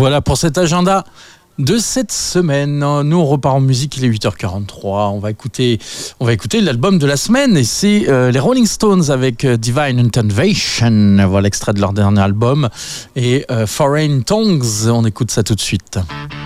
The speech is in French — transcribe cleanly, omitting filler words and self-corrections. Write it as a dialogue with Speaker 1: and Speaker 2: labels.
Speaker 1: Voilà pour cet agenda de cette semaine. Nous, on repart en musique, il est 8h43. On va écouter l'album de la semaine et c'est les Rolling Stones avec Divine Intervention. Voilà l'extrait de leur dernier album. Et Foreign Tongues, on écoute ça tout de suite.